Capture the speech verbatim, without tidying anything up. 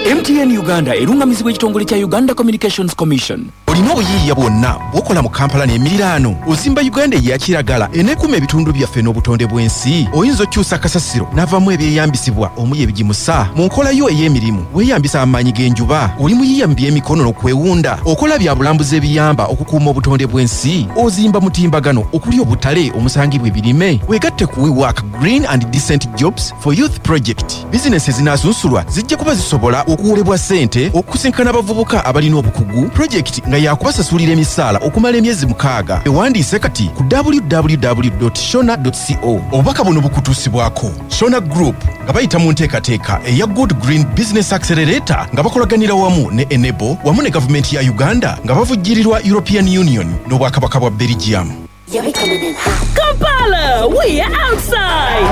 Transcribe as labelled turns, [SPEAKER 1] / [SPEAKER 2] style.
[SPEAKER 1] M T N Uganda erungamizibwa ekitongole kya Uganda Communications Commission.
[SPEAKER 2] Olina obuyiiya bwonna bw'okola mu Kampala n'emiriraano. Ozimba Uganda eya kiragala eneekuma ebitundu byaffe n'obutonde bw'ensi. Oyinza okyusa kasasiro n'avamu ebyeyambisibwa omuli ebigimusa. Mu nkola yo ey'emirimu weeyambisa amaanyi g'enjuba. Oli muyiiya mu by'emikono n'okwewunda. Okola bya bulambuzi ebiyamba okukuuma obutonde bw'ensi. Ozimba mutimbagano okuli obutale omusangibwa ebirime. Weegatte ku WeWork Green and Decent Jobs for Youth Project. Bizinesi ezinaasunsulwa zijja kuba zisobola okuwolebwa ssente okusinkana abavubuka abalina obukugu. Projekiti nga yakubasasulira emisaala okumala emyezi mukaaga. Ewandiise kati ku w w w dot shona dot co. Obubaka buno bukutuusibwako Shona Group nga bayita mu nteekateeka eya Good Green Business Accelerator nga bakolaganira wamu ne Enable wamu ne gavumenti ya Uganda nga bavujjirirwa European Union n'obwakabaka bwa Belgium.
[SPEAKER 3] Kampala, we are outside.